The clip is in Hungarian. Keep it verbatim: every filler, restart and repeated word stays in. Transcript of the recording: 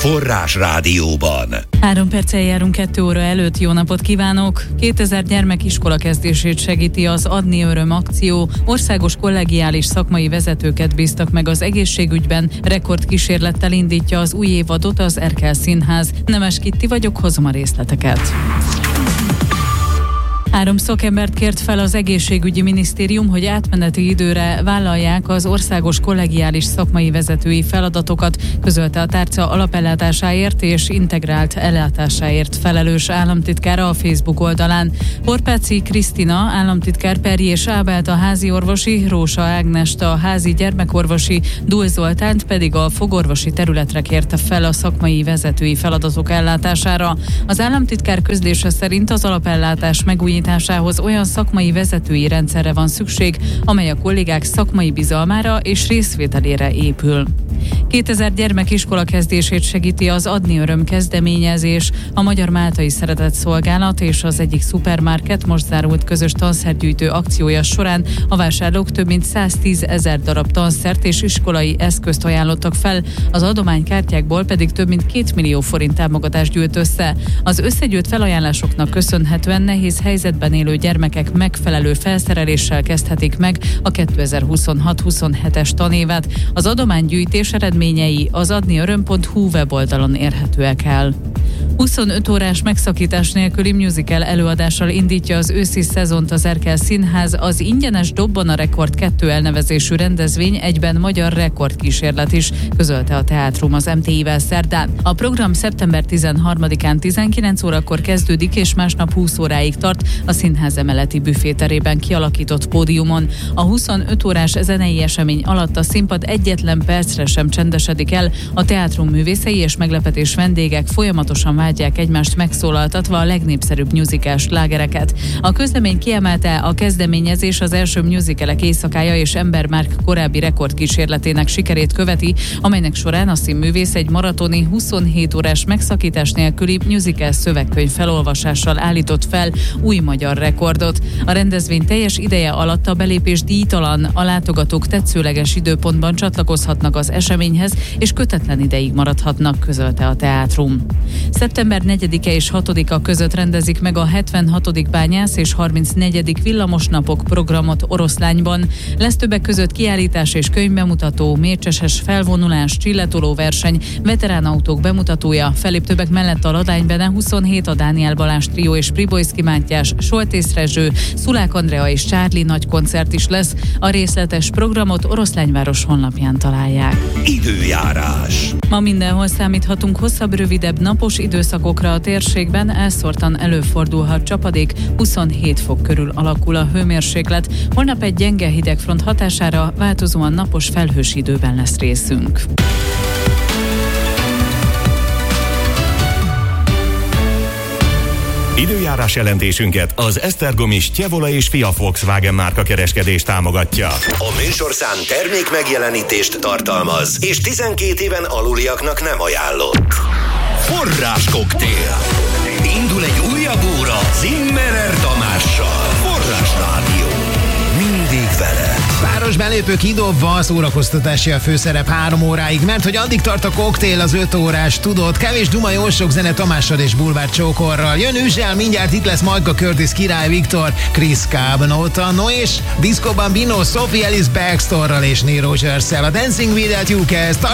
Forrás Rádióban. Három perccel járunk kettő óra előtt. Jó napot kívánok! kétezer gyermek iskola kezdését segíti az Adni Öröm akció. Országos kollegiális szakmai vezetőket bíztak meg az egészségügyben. Rekordkísérlettel indítja az új évadot az Erkel Színház. Nemes Kitti vagyok, hozom a részleteket. Három szakembert kért fel az egészségügyi minisztérium, hogy átmeneti időre vállalják az országos kollegiális szakmai vezetői feladatokat, közölte a tárca alapellátásáért és integrált ellátásáért felelős államtitkára a Facebook oldalán. Horpáci Krisztina államtitkár Perjés Ábelt a házi orvosi, Rósa Ágnest a házi gyermekorvosi, Dul Zoltánt pedig a fogorvosi területre kérte fel a szakmai vezetői feladatok ellátására. Az államtitkár közlése szerint az alapellátás megújításához olyan szakmai vezetői rendszerre van szükség, amely a kollégák szakmai bizalmára és részvételére épül. kétezer gyermek iskola kezdését segíti az Adni Öröm kezdeményezés. A Magyar Máltai Szeretetszolgálat és az egyik szupermarket most zárult közös tanszergyűjtő akciója során a vásárlók több mint száztízezer darab tanszert és iskolai eszközt ajánlottak fel, az adománykártyákból pedig több mint két millió forint támogatást gyűjt össze. Az összegyűjt felajánlásoknak köszönhetően nehéz helyzetben élő gyermekek megfelelő felszereléssel kezdhetik meg a kétezer-huszonhat huszonhetes tanévet. Az adománygyűjtés eredményei az adni öröm pont hu weboldalon érhetőek el. huszonöt órás megszakítás nélküli musical előadással indítja az őszi szezont az Erkel Színház. Az ingyenes Dobban a Rekord kettő elnevezésű rendezvény egyben magyar rekordkísérlet is, közölte a teátrum az em té i-vel szerdán. A program szeptember tizenharmadikán tizenkilenc órakor kezdődik és másnap húsz óráig tart a színház emeleti büféterében kialakított pódiumon. A huszonöt órás zenei esemény alatt a színpad egyetlen percre sem csendesedik el, a teátrum művészei és meglepetés vendégek folyamatosan vágyják egymást megszólaltatva a legnépszerűbb musical slágereket. A közlemény kiemelte, a kezdeményezés az első musicalek éjszakája és Embermárk korábbi rekordkísérletének sikerét követi, amelynek során a színművész egy maratoni huszonhét órás megszakítás nélküli musical szövegkönyv felolvasással állított fel új magyar rekordot. A rendezvény teljes ideje alatt a belépés díjtalan, a látogatók tetszőleges időpontban csatlakozhatnak az eseményhez és kötetlen ideig maradhatnak, közölte a teátrum. szeptember negyedike és hatodika között rendezik meg a hetvenhatodik bányász és harmincnegyedik villamosnapok programot Oroszlányban. Lesz többek között kiállítás és könyvbemutató, mércseses felvonulás, csilletoló verseny, veteránautók bemutatója, fellép többek mellett a Ladány Bene huszonhét, a Dániel Balázs trió és Priboyszky Mátyás, Soltész Rezső, Szulák Andrea és Csárli nagy koncert is lesz. A részletes programot Oroszlányváros honlapján találják. Időjárás. Ma mindenhol számíthatunk hosszabb, rövidebb napos időszakokra a térségben, elszórtan előfordulhat csapadék, huszonhét fok körül alakul a hőmérséklet. Holnap egy gyenge hidegfront hatására változóan napos, felhős időben lesz részünk. Időjárás jelentésünket az Esztergomi Stjevola és Fia Volkswagen márka kereskedés támogatja. A műsorszám termék megjelenítést tartalmaz, és tizenkét éven aluliaknak nem ajánlott. Forrás koktél. Indul egy újabb óra Zimmerer Tamással. Forrás Rádió. Mindig veled. Páros belépő kidobva, szórakoztatási a főszerep három óráig, mert hogy addig tart a koktél az öt órás, tudod, kevés duma, jó sok zene Tamással és Bulvár Csókorral. Jön Üzsel, mindjárt itt lesz Majka Curtis, Király Viktor, Chris Cabnota, no és Disco Bambino, Sophie Ellis Baxterrel és Neil Rogerszel. A Dancing Without You kezd,